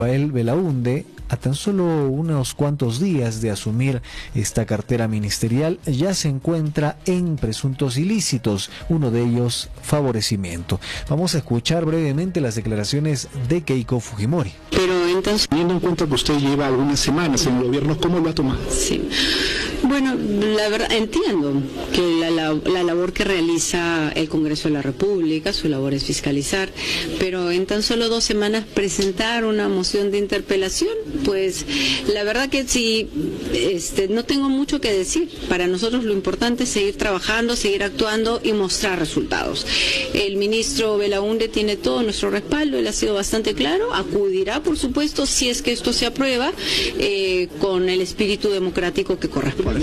Rafael Belaúnde, a tan solo unos cuantos días de asumir esta cartera ministerial, ya se encuentra en presuntos ilícitos, uno de ellos favorecimiento. Vamos a escuchar brevemente las declaraciones de Keiko Fujimori. Pero entonces, teniendo en cuenta que usted lleva algunas semanas en el gobierno, ¿cómo lo ha tomado? Sí. Bueno, la verdad, entiendo que la labor que realiza el Congreso de la República, su labor es fiscalizar, pero en tan solo 2 semanas presentar una moción de interpelación, pues la verdad que sí, no tengo mucho que decir. Para nosotros lo importante es seguir trabajando, seguir actuando y mostrar resultados. El ministro Belaúnde tiene todo nuestro respaldo, él ha sido bastante claro, acudirá, por supuesto, si es que esto se aprueba, con el espíritu democrático que corresponde.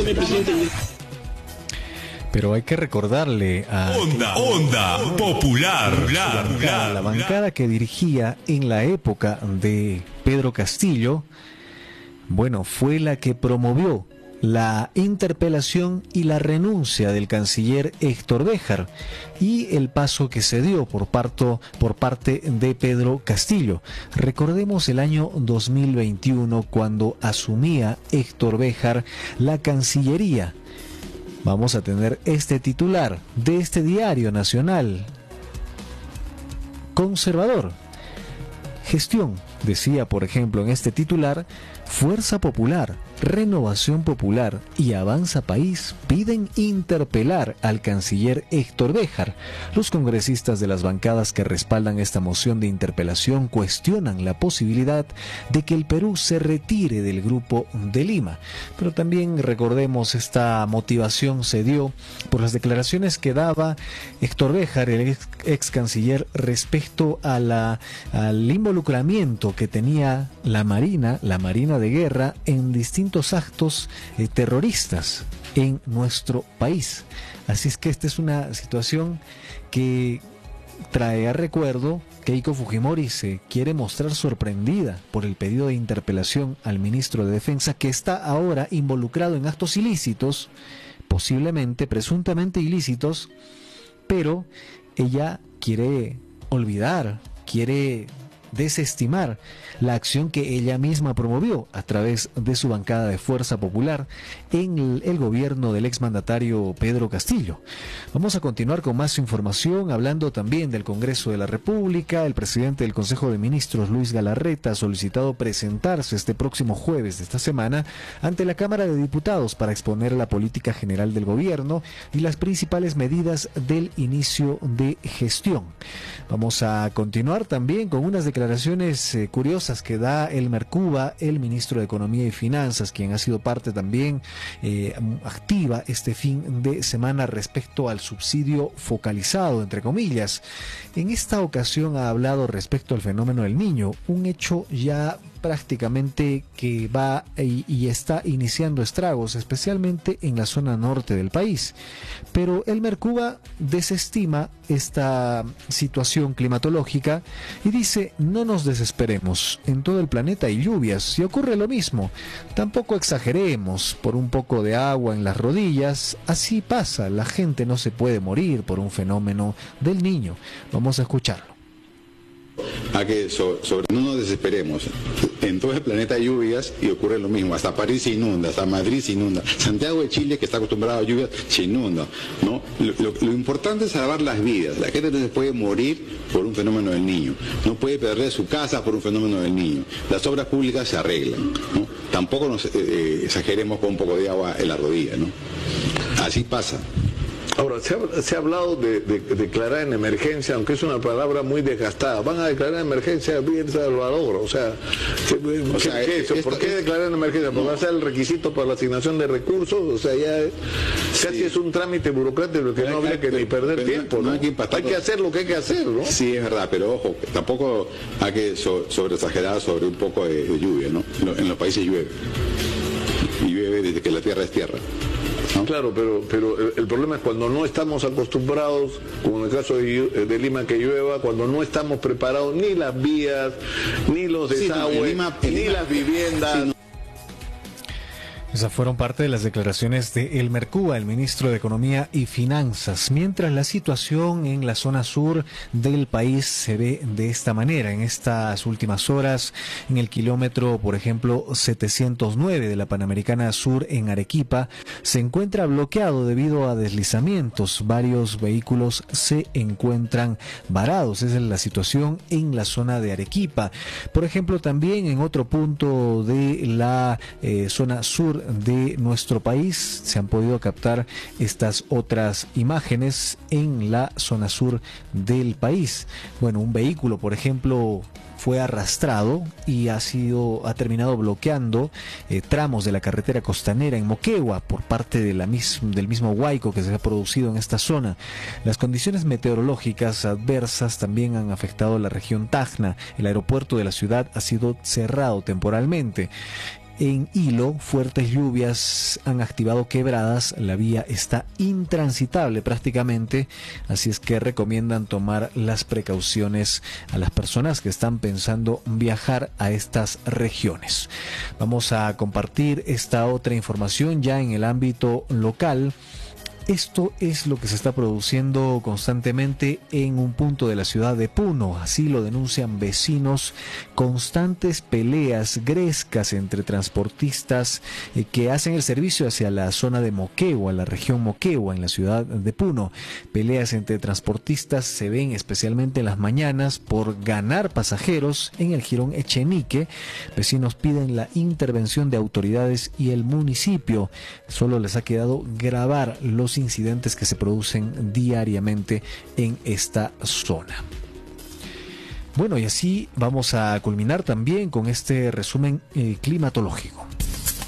Pero hay que recordarle a Onda Popular, la bancada que dirigía en la época de Pedro Castillo, bueno, fue la que promovió la interpelación y la renuncia del canciller Héctor Béjar y el paso que se dio por parte de Pedro Castillo. Recordemos el año 2021 cuando asumía Héctor Béjar la Cancillería. Vamos a tener este titular de este diario nacional conservador. Gestión, decía por ejemplo en este titular, Fuerza Popular, Renovación Popular y Avanza País piden interpelar al canciller Héctor Béjar. Los congresistas de las bancadas que respaldan esta moción de interpelación cuestionan la posibilidad de que el Perú se retire del Grupo de Lima. Pero también recordemos, esta motivación se dio por las declaraciones que daba Héctor Béjar, el ex canciller, respecto a al involucramiento que tenía la Marina de Guerra en distintos actos terroristas en nuestro país. Así es que esta es una situación que trae a recuerdo. Keiko Fujimori se quiere mostrar sorprendida por el pedido de interpelación al ministro de Defensa, que está ahora involucrado en actos ilícitos, posiblemente, presuntamente ilícitos, pero ella quiere olvidar, quiere desestimar la acción que ella misma promovió a través de su bancada de Fuerza Popular en el gobierno del exmandatario Pedro Castillo. Vamos a continuar con más información, hablando también del Congreso de la República. El presidente del Consejo de Ministros, Luis Galarreta, ha solicitado presentarse este próximo jueves de esta semana ante la Cámara de Diputados para exponer la política general del gobierno y las principales medidas del inicio de gestión. Vamos a continuar también con unas declaraciones curiosas que da Elmer Cuba, el ministro de Economía y Finanzas, quien ha sido parte también activa este fin de semana respecto al subsidio focalizado, entre comillas. En esta ocasión ha hablado respecto al fenómeno del Niño, un hecho ya prácticamente que va y está iniciando estragos, especialmente en la zona norte del país. Pero Elmer Cuba desestima esta situación climatológica y dice: no nos desesperemos, en todo el planeta hay lluvias y ocurre lo mismo, tampoco exageremos por un poco de agua en las rodillas, así pasa, la gente no se puede morir por un fenómeno del Niño. Vamos a escucharlo. A que no nos desesperemos. En todo el planeta hay lluvias y ocurre lo mismo. Hasta París se inunda, hasta Madrid se inunda. Santiago de Chile, que está acostumbrado a lluvias, se inunda, ¿no? Lo importante es salvar las vidas. La gente no se puede morir por un fenómeno del Niño. No puede perder su casa por un fenómeno del Niño. Las obras públicas se arreglan, ¿no? Tampoco nos exageremos con un poco de agua en la rodilla, ¿no? Así pasa. Ahora, se ha hablado de declarar en emergencia, aunque es una palabra muy desgastada. Van a declarar en emergencia bien Salvador, ¿por qué declarar en emergencia? ¿Porque va a ser el requisito para la asignación de recursos? O sea, ya casi es un trámite burocrático que no habría que ni perder tiempo, ¿no? Hay que hacer lo que hay que hacer, ¿no? Sí, es verdad, pero ojo, tampoco hay que sobreexagerar sobre un poco de lluvia, ¿no? En los países llueve. Y llueve desde que la tierra es tierra, ¿no? Claro, pero el problema es cuando no estamos acostumbrados, como en el caso de Lima, que llueva, cuando no estamos preparados ni las vías, ni los desagües, ni las viviendas. Sí, no. Esas fueron parte de las declaraciones de Elmer Cuba, el ministro de Economía y Finanzas. Mientras la situación en la zona sur del país se ve de esta manera. En estas últimas horas, en el kilómetro, por ejemplo, 709 de la Panamericana Sur en Arequipa, se encuentra bloqueado debido a deslizamientos. Varios vehículos se encuentran varados. Esa es la situación en la zona de Arequipa. Por ejemplo, también en otro punto de la zona sur de nuestro país se han podido captar estas otras imágenes en la zona sur del país. Bueno, un vehículo, por ejemplo, fue arrastrado y ha terminado bloqueando tramos de la carretera costanera en Moquegua por parte de del mismo huaico que se ha producido en esta zona. Las condiciones meteorológicas adversas también han afectado la región Tacna. El aeropuerto de la ciudad ha sido cerrado temporalmente. En Hilo, fuertes lluvias han activado quebradas, la vía está intransitable prácticamente, así es que recomiendan tomar las precauciones a las personas que están pensando viajar a estas regiones. Vamos a compartir esta otra información ya en el ámbito local. Esto es lo que se está produciendo constantemente en un punto de la ciudad de Puno. Así lo denuncian vecinos. Constantes peleas grescas entre transportistas que hacen el servicio hacia la zona de Moquegua, la región Moquegua, en la ciudad de Puno. Peleas entre transportistas se ven especialmente en las mañanas por ganar pasajeros en el jirón Echenique. Vecinos piden la intervención de autoridades y el municipio. Solo les ha quedado grabar los incidentes que se producen diariamente en esta zona. Bueno, y así vamos a culminar también con este resumen climatológico.